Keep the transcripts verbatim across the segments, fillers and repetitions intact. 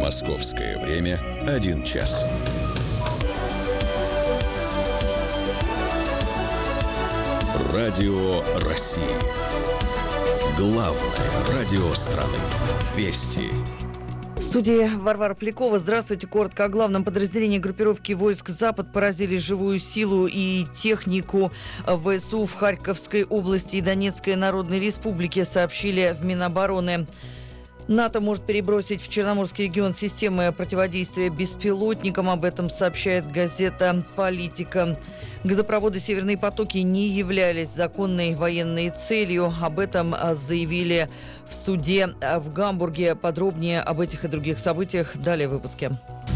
Московское время один час. Радио России. Главное радио страны. Вести. В студии Варвара Полякова. Здравствуйте. Коротко о главном. Подразделении группировки войск «Запад» поразили живую силу и технику ВСУ в Харьковской области и Донецкой Народной Республике, сообщили в Минобороны. НАТО может перебросить в Черноморский регион системы противодействия беспилотникам. Об этом сообщает газета «Политика». Газопроводы «Северные потоки» не являлись законной военной целью. Об этом заявили в суде в Гамбурге. Подробнее об этих и других событиях далее в выпуске.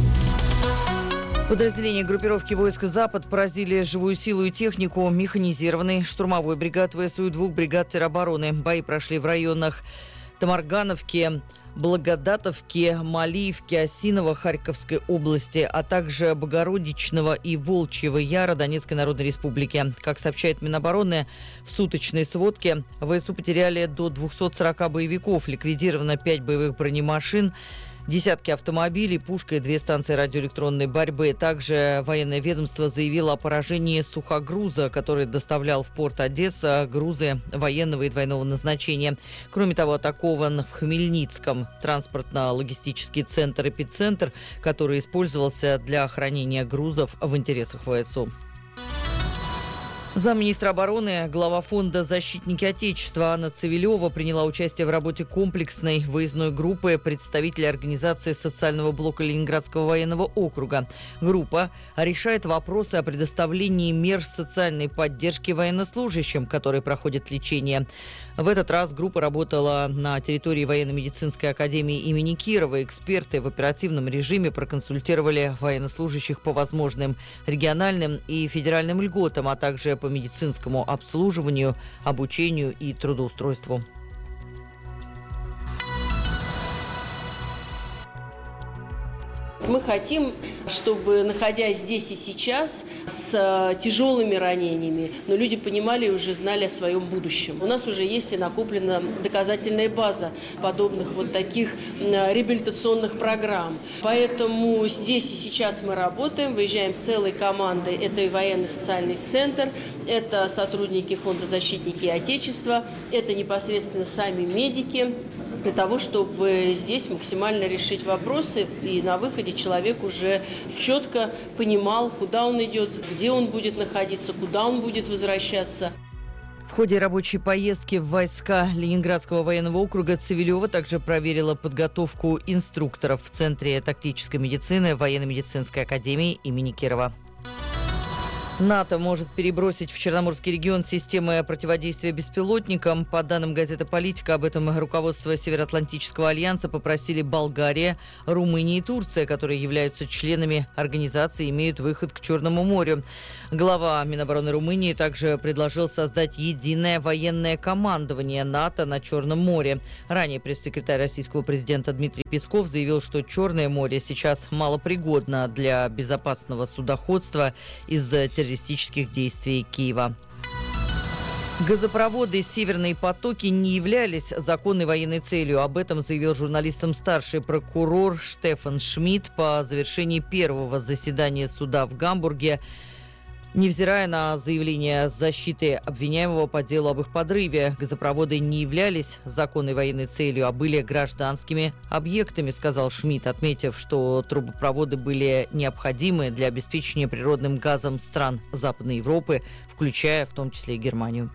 Подразделения группировки войск «Запад» поразили живую силу и технику механизированной штурмовой бригад ВСУ и двух бригад теробороны. Бои прошли в районах Тамаргановки, Благодатовки, Малиевки, Осиново Харьковской области, а также Богородичного и Волчьего Яра Донецкой Народной Республики. Как сообщает Минобороны, в суточной сводке ВСУ потеряли до двухсот сорока боевиков, ликвидировано пять боевых бронемашин, десятки автомобилей, пушка и две станции радиоэлектронной борьбы. Также военное ведомство заявило о поражении сухогруза, который доставлял в порт Одесса грузы военного и двойного назначения. Кроме того, атакован в Хмельницком транспортно-логистический центр «Эпицентр», который использовался для хранения грузов в интересах ВСУ. Замминистра обороны, глава фонда «Защитники Отечества» Анна Цивилева приняла участие в работе комплексной выездной группы представителей организации социального блока Ленинградского военного округа. Группа решает вопросы о предоставлении мер социальной поддержки военнослужащим, которые проходят лечение. В этот раз группа работала на территории военно-медицинской академии имени Кирова. Эксперты в оперативном режиме проконсультировали военнослужащих по возможным региональным и федеральным льготам, а также по медицинскому обслуживанию, обучению и трудоустройству. Мы хотим, чтобы, находясь здесь и сейчас, с тяжелыми ранениями, но люди понимали и уже знали о своем будущем. У нас уже есть и накоплена доказательная база подобных вот таких реабилитационных программ. Поэтому здесь и сейчас мы работаем, выезжаем целой командой. Это и военный социальный центр, это сотрудники фонда «Защитники Отечества», это непосредственно сами медики, для того, чтобы здесь максимально решить вопросы и на выходе человек уже четко понимал, куда он идет, где он будет находиться, куда он будет возвращаться. В ходе рабочей поездки в войска Ленинградского военного округа Цивилева также проверила подготовку инструкторов в Центре тактической медицины военно-медицинской академии имени Кирова. НАТО может перебросить в Черноморский регион системы противодействия беспилотникам. По данным газеты «Политика», об этом руководство Североатлантического альянса попросили Болгария, Румыния и Турция, которые являются членами организации и имеют выход к Черному морю. Глава Минобороны Румынии также предложил создать единое военное командование НАТО на Черном море. Ранее пресс-секретарь российского президента Дмитрий Песков заявил, что Черное море сейчас малопригодно для безопасного судоходства из-за террористических действий Киева. Газопроводы «Северные потоки» не являлись законной военной целью. Об этом заявил журналистам старший прокурор Штефан Шмидт по завершении первого заседания суда в Гамбурге. Невзирая на заявление защиты обвиняемого по делу об их подрыве, газопроводы не являлись законной военной целью, а были гражданскими объектами, сказал Шмидт, отметив, что трубопроводы были необходимы для обеспечения природным газом стран Западной Европы, включая в том числе и Германию.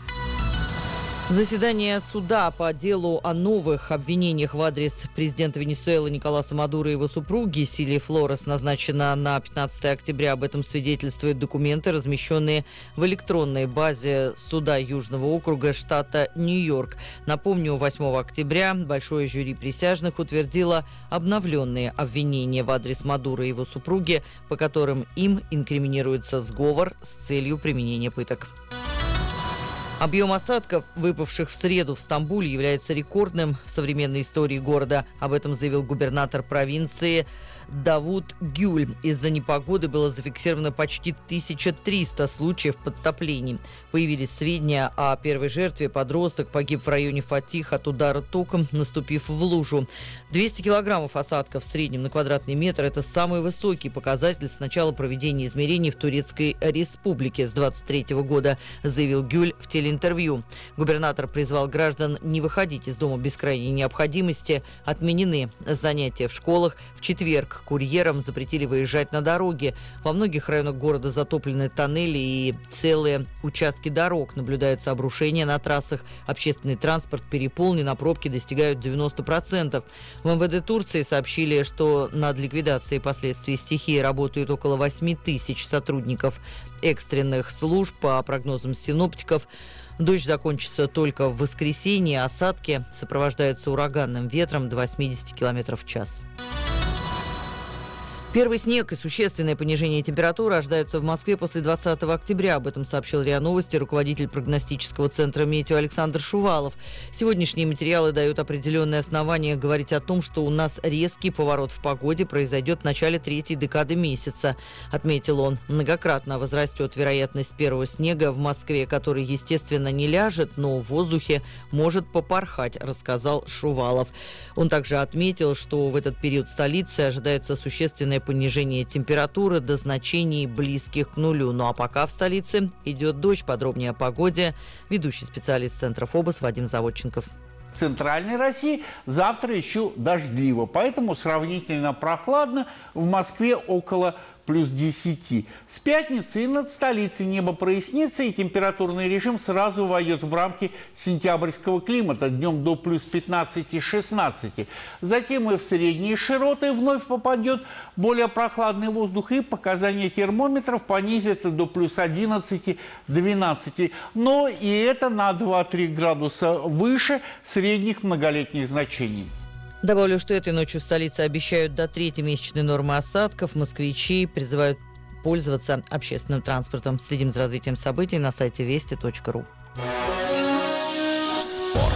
Заседание суда по делу о новых обвинениях в адрес президента Венесуэлы Николаса Мадуро и его супруги Сильвии Флорес назначено на пятнадцатое октября. Об этом свидетельствуют документы, размещенные в электронной базе суда Южного округа штата Нью-Йорк. Напомню, восьмого октября большое жюри присяжных утвердило обновленные обвинения в адрес Мадуро и его супруги, по которым им инкриминируется сговор с целью применения пыток. Объем осадков, выпавших в среду в Стамбуле, является рекордным в современной истории города. Об этом заявил губернатор провинции Давут Гюль. Из-за непогоды было зафиксировано почти тысяча триста случаев подтоплений. Появились сведения о первой жертве. Подросток погиб в районе Фатих от удара током, наступив в лужу. двести килограммов осадков в среднем на квадратный метр – это самый высокий показатель с начала проведения измерений в Турецкой Республике с двадцать третьего года, заявил Гюль в телеинтервью. Губернатор призвал граждан не выходить из дома без крайней необходимости. Отменены занятия в школах. В четверг курьерам запретили выезжать на дороги. Во многих районах города затоплены тоннели и целые участки дорог. Наблюдаются обрушения на трассах. Общественный транспорт переполнен, а пробки достигают девяносто процентов. В эм вэ дэ Турции сообщили, что над ликвидацией последствий стихии работают около восемь тысяч сотрудников экстренных служб. По прогнозам синоптиков, дождь закончится только в воскресенье. Осадки сопровождаются ураганным ветром до восемьдесят километров в час. Первый снег и существенное понижение температуры ожидаются в Москве после двадцатого октября. Об этом сообщил РИА Новости руководитель прогностического центра «Метео» Александр Шувалов. Сегодняшние материалы дают определенные основания говорить о том, что у нас резкий поворот в погоде произойдет в начале третьей декады месяца. Отметил он, многократно возрастет вероятность первого снега в Москве, который, естественно, не ляжет, но в воздухе может попорхать, рассказал Шувалов. Он также отметил, что в этот период в столице ожидается существенное понижение температуры до значений близких к нулю. Ну а пока в столице идет дождь. Подробнее о погоде ведущий специалист Центра ФОБОС Вадим Заводченков. В центральной России завтра еще дождливо, поэтому сравнительно прохладно. В Москве около плюс десяти. С пятницы и над столицей небо прояснится, и температурный режим сразу войдет в рамки сентябрьского климата, днем до плюс пятнадцати-шестнадцати. Затем и в средние широты вновь попадет более прохладный воздух, и показания термометров понизятся до плюс одиннадцати-двенадцати. Но и это на два-три градуса выше средних многолетних значений. Добавлю, что этой ночью в столице обещают до третьей месячной нормы осадков. Москвичи призывают пользоваться общественным транспортом. Следим за развитием событий на сайте вести точка ру. Спорт.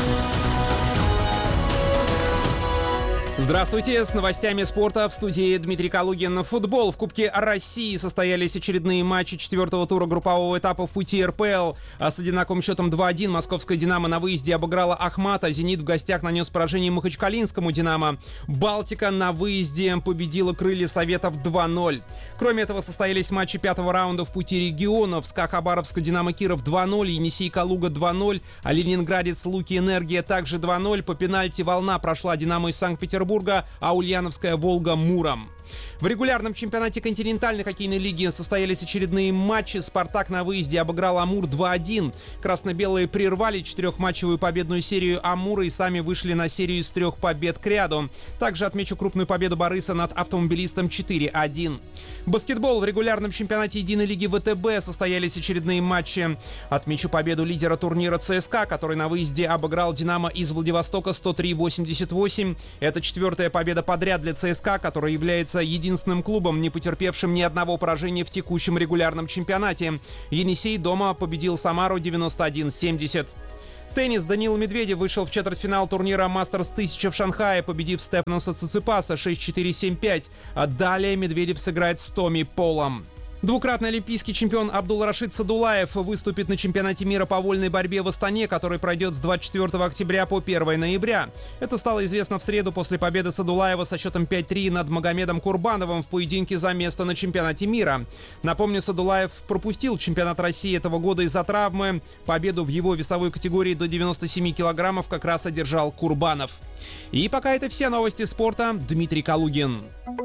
Здравствуйте, с новостями спорта в студии Дмитрий Калугин. Футбол. В Кубке России состоялись очередные матчи четвертого тура группового этапа в пути эр пэ эл. А с одинаковым счетом два-один московская «Динамо» на выезде обыграла «Ахмата». «Зенит» в гостях нанес поражение махачкалинскому «Динамо». «Балтика» на выезде победила «Крылья Советов» два-ноль. Кроме этого, состоялись матчи пятого раунда в пути регионов. СКА Хабаровска «Динамо Киров» два-ноль, Енисей Калуга два-ноль, а Ленинградец Луки Энергия также два-ноль. По пенальти «Волна» прошла «Динамо» из Санкт-Петербурга, а Ульяновская «Волга» Муром. В регулярном чемпионате континентальной хоккейной лиги состоялись очередные матчи. «Спартак» на выезде обыграл «Амур» два-один. Красно-белые прервали четырехматчевую победную серию «Амура» и сами вышли на серию из трех побед к ряду. Также отмечу крупную победу «Бориса» над «Автомобилистом» четыре-один. Баскетбол. В регулярном чемпионате единой лиги вэ тэ бэ состоялись очередные матчи. Отмечу победу лидера турнира ЦСКА, который на выезде обыграл «Динамо» из Владивостока сто три восемьдесят восемь. Это четвертая победа подряд для ЦСКА, который является единственным клубом, не потерпевшим ни одного поражения в текущем регулярном чемпионате. Енисей дома победил Самару девяносто один семьдесят. Теннис. Даниил Медведев вышел в четвертьфинал турнира «Мастерс тысяча» в Шанхае, победив Стефаноса Циципаса шесть-четыре семь-пять. А далее Медведев сыграет с Томми Полом. Двукратный олимпийский чемпион Абдулрашид Садулаев выступит на чемпионате мира по вольной борьбе в Астане, который пройдет с двадцать четвёртого октября по первого ноября. Это стало известно в среду после победы Садулаева со счетом пять-три над Магомедом Курбановым в поединке за место на чемпионате мира. Напомню, Садулаев пропустил чемпионат России этого года из-за травмы. Победу в его весовой категории до девяноста семи килограммов как раз одержал Курбанов. И пока это все новости спорта. Дмитрий Калугин.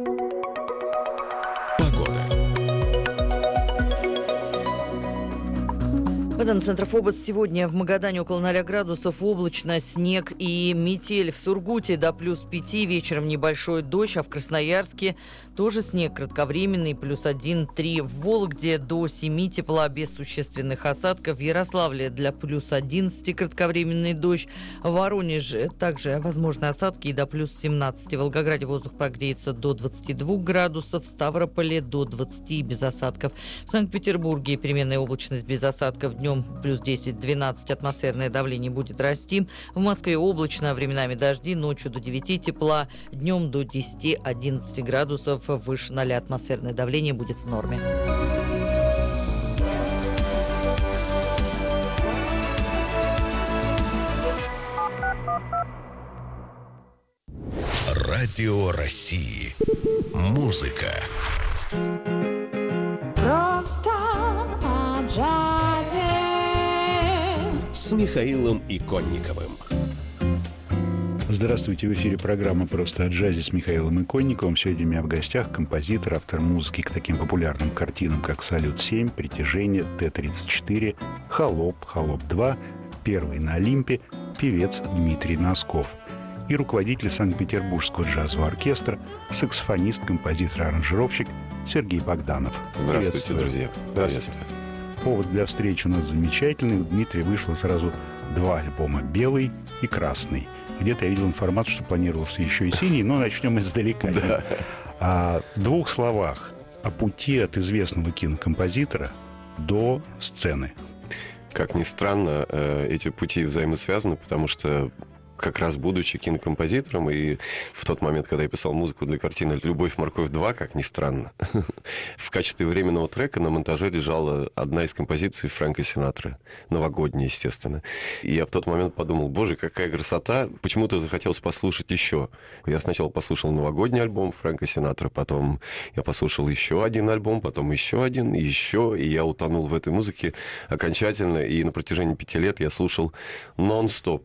В этом Центр ФОБОС. Сегодня в Магадане около ноля градусов, облачно, снег и метель. В Сургуте до плюс пяти, вечером небольшой дождь, а в Красноярске тоже снег кратковременный, плюс один-три. В Вологде до семи тепла без существенных осадков. В Ярославле для плюс одиннадцати кратковременный дождь. В Воронеже также возможны осадки и до плюс семнадцати. В Волгограде воздух прогреется до двадцати двух градусов, в Ставрополе до двадцати без осадков. В Санкт-Петербурге переменная облачность без осадков. Днем днем плюс десять-двенадцать, атмосферное давление будет расти. В Москве облачно, временами дожди, ночью до девяти тепла, днем до десяти-одиннадцати градусов, выше ноля атмосферное давление будет в норме. Радио России. Музыка. Просто о джазе. С Михаилом Иконниковым. Здравствуйте, в эфире программа «Просто о джазе» с Михаилом Иконниковым. Сегодня у меня в гостях композитор, автор музыки к таким популярным картинам, как «Салют-семь», «Притяжение», Т тридцать четыре, «Холоп», «Холоп два», «Первый на Олимпе», певец Дмитрий Носков и руководитель Санкт-Петербургского джазового оркестра, саксофонист, композитор, аранжировщик Сергей Богданов. Здравствуйте, друзья. Здравствуйте. Повод для встречи у нас замечательный. У Дмитрия вышло сразу два альбома «Белый» и «Красный». Где-то я видел информацию, что планировался еще и «Синий», но начнем издалека. Да. А, в двух словах о пути от известного кинокомпозитора до сцены. Как ни странно, эти пути взаимосвязаны, потому что как раз будучи кинокомпозитором, и в тот момент, когда я писал музыку для картины «Любовь, морковь два», как ни странно, в качестве временного трека на монтаже лежала одна из композиций Фрэнка Синатры, новогодняя, естественно. И я в тот момент подумал, боже, какая красота, почему-то захотелось послушать еще. Я сначала послушал новогодний альбом Фрэнка Синатры, потом я послушал еще один альбом, потом еще один, и еще, и я утонул в этой музыке окончательно, и на протяжении пяти лет я слушал нон-стоп.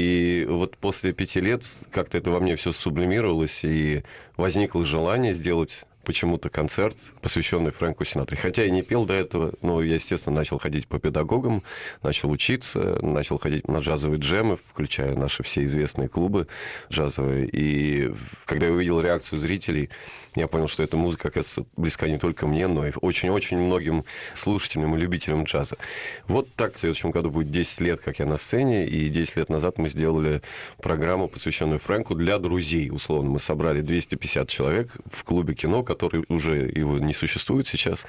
И вот после пяти лет как-то это во мне все сублимировалось, и возникло желание сделать почему-то концерт, посвященный Фрэнку Синатре. Хотя я не пел до этого, но я, естественно, начал ходить по педагогам, начал учиться, начал ходить на джазовые джемы, включая наши все известные клубы джазовые. И когда я увидел реакцию зрителей, я понял, что эта музыка, оказывается, близка не только мне, но и очень-очень многим слушателям и любителям джаза. Вот так в следующем году будет десять лет, как я на сцене, и десять лет назад мы сделали программу, посвященную Фрэнку для друзей, условно. Мы собрали двести пятьдесят человек в клубе кино, который уже его не существует сейчас,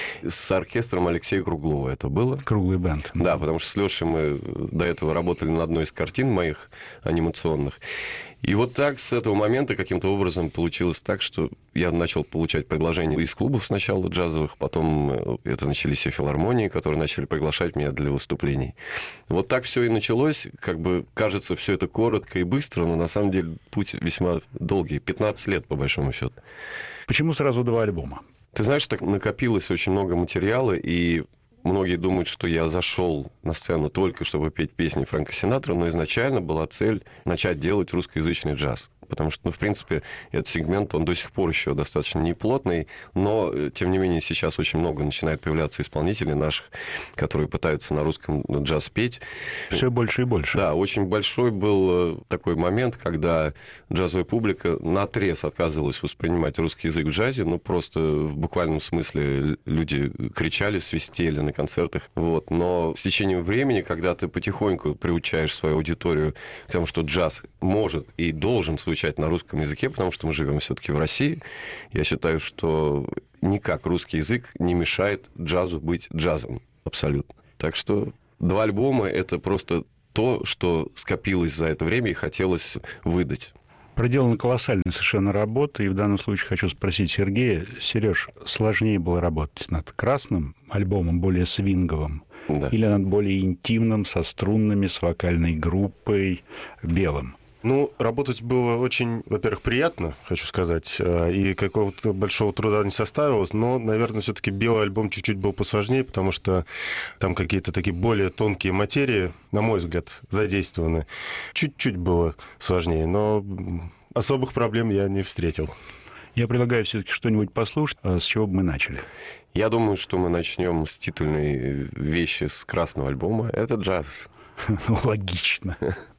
с оркестром Алексея Круглова это было. Круглый бенд. Да, потому что с Лешей мы до этого работали над одной из картин моих анимационных. И вот так с этого момента каким-то образом получилось так, что я начал получать предложения из клубов сначала джазовых, потом это начались все филармонии, которые начали приглашать меня для выступлений. Вот так все и началось. Как бы кажется, все это коротко и быстро, но на самом деле путь весьма долгий, пятнадцать лет по большому счету. Почему сразу два альбома? Ты знаешь, так накопилось очень много материала, и многие думают, что я зашел на сцену только чтобы петь песни Фрэнка Синатра, но изначально была цель начать делать русскоязычный джаз. Потому что, ну, в принципе, этот сегмент, он до сих пор еще достаточно неплотный, но, тем не менее, сейчас очень много начинает появляться исполнителей наших, которые пытаются на русском джаз петь. Все больше и больше. Да, очень большой был такой момент, когда джазовая публика наотрез отказывалась воспринимать русский язык в джазе, ну, просто в буквальном смысле люди кричали, свистели на концертах. Вот. Но с течением времени, когда ты потихоньку приучаешь свою аудиторию к тому, что джаз может и должен звучать на русском языке, потому что мы живем все-таки в России. Я считаю, что никак русский язык не мешает джазу быть джазом. Абсолютно. Так что два альбома — это просто то, что скопилось за это время и хотелось выдать. Проделана колоссальная совершенно работа, и в данном случае хочу спросить Сергея. Сереж, сложнее было работать над красным альбомом, более свинговым, да, или над более интимным, со струнными, с вокальной группой, белым? Ну, работать было очень, во-первых, приятно, хочу сказать, и какого-то большого труда не составилось, но, наверное, все-таки белый альбом чуть-чуть был посложнее, потому что там какие-то такие более тонкие материи, на мой взгляд, задействованы. Чуть-чуть было сложнее, но особых проблем я не встретил. Я предлагаю все-таки что-нибудь послушать. С чего бы мы начали? Я думаю, что мы начнем с титульной вещи с красного альбома. Это джаз. Логично.